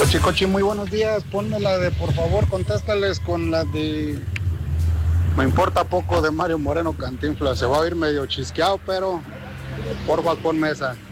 Cochi, Cochi, muy buenos días. Ponme la de, por favor, contéstales con la de Me importa poco de Mario Moreno Cantinflas. Se va a oír medio chisqueado, pero porfa, ponme esa.